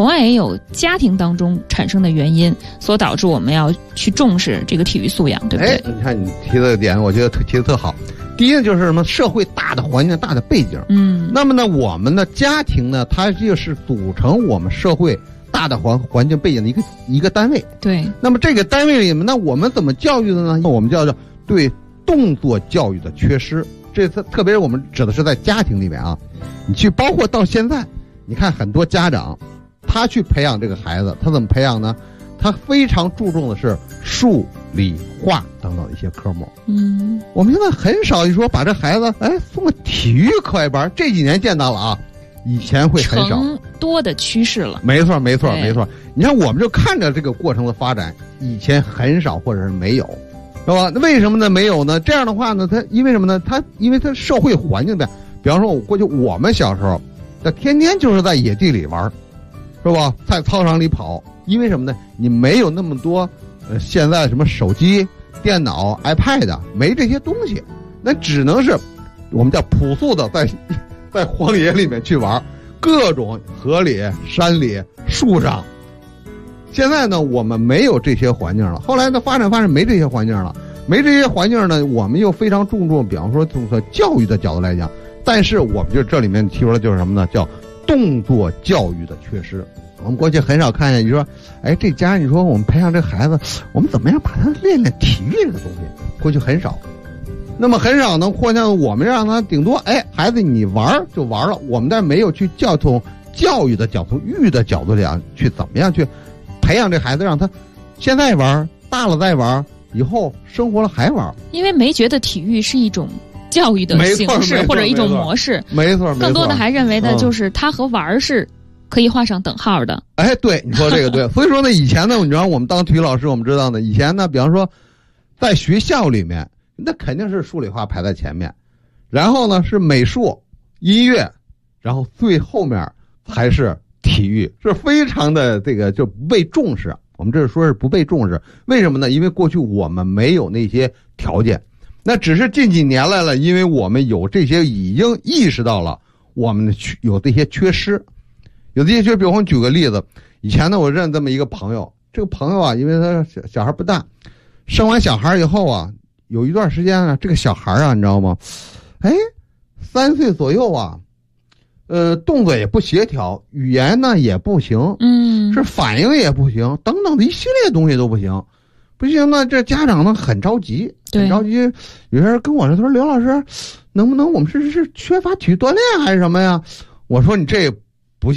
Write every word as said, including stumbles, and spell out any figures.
同样也有家庭当中产生的原因，所导致我们要去重视这个体育素养，对不对？ 哎，你看你提的点，我觉得提的特好。第一就是什么？社会大的环境、大的背景。 嗯。 那么呢，我们的家庭呢，它就是组成我们社会大的环环境背景的一个一个单位。 对。 那么这个单位里面，那我们怎么教育的呢？我们叫做对动作教育的缺失。这特特别是我们指的是在家庭里面啊，你去包括到现在，你看很多家长，他去培养这个孩子，他怎么培养呢？他非常注重的是数理化等等一些科目。 嗯， 我们现在很少一说把这孩子哎送个体育课外班，这几年见到了啊，以前会很少， 多的趋势了。 没错，没错，没错。你看，我们就看着这个过程的发展，以前很少或者是没有。是吧？那为什么呢？没有呢？这样的话呢，它因为什么呢？它因为它社会环境变。比方说，我过去我们小时候，那天天就是在野地里玩，是吧？在操场里跑。因为什么呢？你没有那么多，呃，现在什么手机、电脑、iPad， 没这些东西，那只能是我们叫朴素的在在荒野里面去玩，各种河里、山里、树上。现在呢，我们没有这些环境了。后来呢，发展发展没这些环境了，没这些环境呢，我们又非常注重，比方说从教育的角度来讲，但是我们就这里面提出来就是什么呢？叫动作教育的缺失。我们过去很少看见，你说，哎，这家你说我们培养这孩子，我们怎么样把他练练体育这个东西？过去很少。那么很少呢，或像我们让他顶多，哎，孩子你玩就玩了，我们但没有去教从教育的角度、育的角度讲，去怎么样去培养这孩子，让他现在玩，大了再玩，以后生活了还玩。 因为没觉得体育是一种教育的形式或者一种模式， 没错， 更多的还认为的就是它和玩是可以画上等号的。 哎，对，你说这个对。所以说呢，以前呢，你知道我们当体育老师，我们知道呢，以前呢，比方说在学校里面，那肯定是数理化排在前面，然后呢是美术、音乐，然后最后面才是体育，是非常的这个就不被重视。我们这说是不被重视，为什么呢？因为过去我们没有那些条件，那只是近几年来了，因为我们有这些，已经意识到了我们有这些缺失，有这些缺失。比如我举个例子，以前呢，我认这么一个朋友，这个朋友啊，因为他小小孩不大，生完小孩以后啊，有一段时间啊，这个小孩啊，你知道吗？哎，三岁左右啊。呃，动作也不协调，语言呢也不行， 嗯， 是反应也不行，等等的一系列东西都不行，不行呢，这家长呢很着急，很着急。有些人跟我说，他说刘老师，能不能我们是是缺乏体育锻炼还是什么呀？我说你这